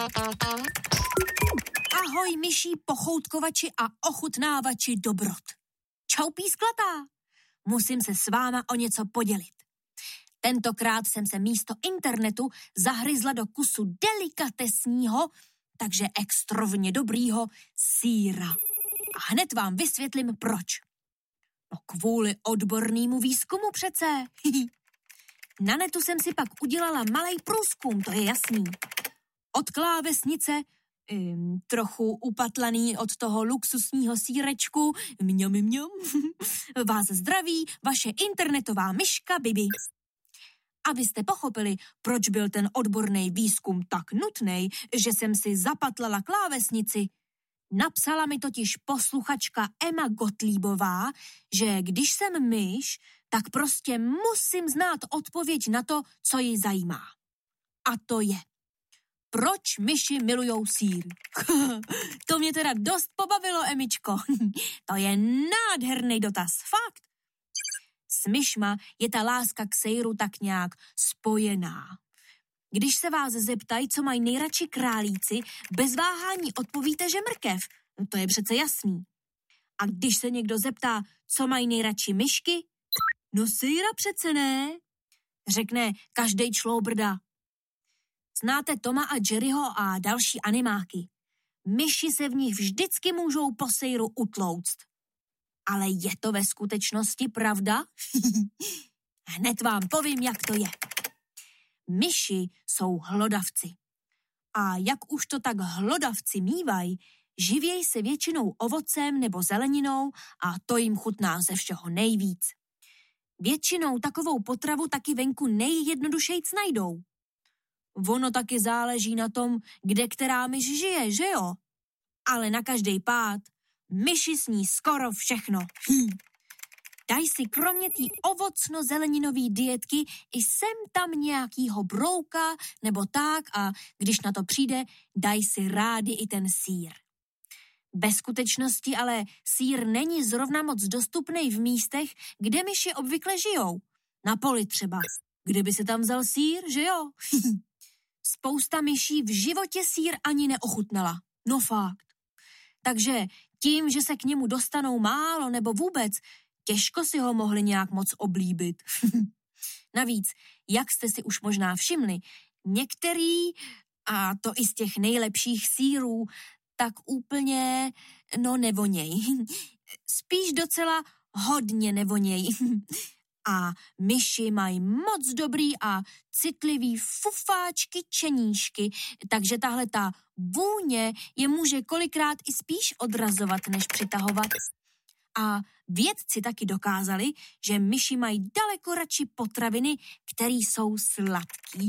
Ahoj, myší pochoutkovači a ochutnávači dobrot. Čau, písklatá. Musím se s váma o něco podělit. Tentokrát jsem se místo internetu zahryzla do kusu delikatesního, takže extrovně dobrýho sýra. A hned vám vysvětlím, proč. No kvůli odbornému výzkumu přece. Na netu jsem si pak udělala malej průzkum, to je jasný. Od klávesnice, trochu upatlaný od toho luxusního sýrečku, mňam, vás zdraví vaše internetová myška Bibi. Abyste pochopili, proč byl ten odborný výzkum tak nutný, že jsem si zapatlala klávesnici. Napsala mi totiž posluchačka Emma Gottliebová, že když jsem myš, tak prostě musím znát odpověď na to, co ji zajímá. A to je, proč myši milujou sýr? To mě teda dost pobavilo, Emičko. To je nádherný dotaz, fakt. S myšma je ta láska k sejru tak nějak spojená. Když se vás zeptají, co mají nejradši králíci, bez váhání odpovíte, že mrkev. No to je přece jasný. A když se někdo zeptá, co mají nejradši myšky, no sejra přece ne, řekne každej čloubrda. Znáte Toma a Jerryho a další animáky. Myši se v nich vždycky můžou po sejru utlouct. Ale je to ve skutečnosti pravda? Hned vám povím, jak to je. Myši jsou hlodavci. A jak už to tak hlodavci mívají, živějí se většinou ovocem nebo zeleninou a to jim chutná ze všeho nejvíc. Většinou takovou potravu taky venku nejjednodušejc najdou. Ono taky záleží na tom, kde která myš žije, že jo? Ale na každej pád myši sní skoro všechno. Daj si kromě té ovocno-zeleninový dietky i sem tam nějakýho brouka nebo tak a když na to přijde, daj si rádi i ten sýr. Ve skutečnosti ale sýr není zrovna moc dostupný v místech, kde myši obvykle žijou. Na poli třeba. Kde by se tam vzal sýr, že jo? Spousta myší v životě sýr ani neochutnala. No fakt. Takže tím, že se k němu dostanou málo nebo vůbec, těžko si ho mohli nějak moc oblíbit. Navíc, jak jste si už možná všimli, některý, a to i z těch nejlepších sýrů, tak úplně, nevoněj. Spíš docela hodně nevoněj. A myši mají moc dobrý a citlivý fufáčky čeníšky, takže tahle ta vůně je může kolikrát i spíš odrazovat, než přitahovat. A vědci taky dokázali, že myši mají daleko radši potraviny, které jsou sladký,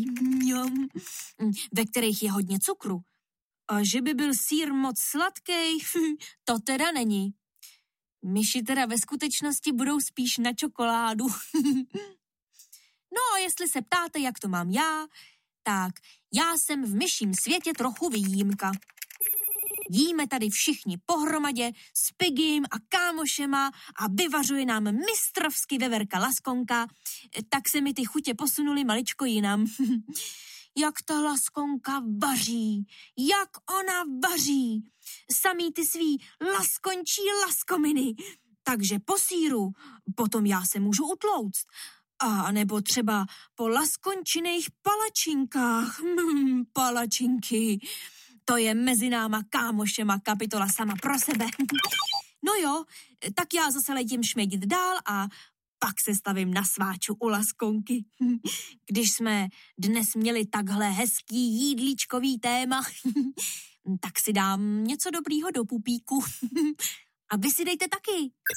ve kterých je hodně cukru. A že by byl sýr moc sladký, to teda není. Myši teda ve skutečnosti budou spíš na čokoládu. No a jestli se ptáte, jak to mám já, tak já jsem v myším světě trochu výjimka. Jíme tady všichni pohromadě s Pigim a kámošema a vyvařuje nám mistrovsky veverka Laskonka, tak se mi ty chutě posunuly maličko jinam. Jak ta Laskonka vaří, jak ona vaří, samý ty svý laskončí laskominy. Takže po sýru potom já se můžu utlouct. A nebo třeba po laskončiných palačinkách. Palačinky. To je mezi náma kámošema kapitola sama pro sebe. No jo, tak já zase letím šmědit dál a pak se stavím na sváču u Laskonky. Když jsme dnes měli takhle hezký jídličkový téma, tak si dám něco dobrýho do pupíku. A vy si dejte taky.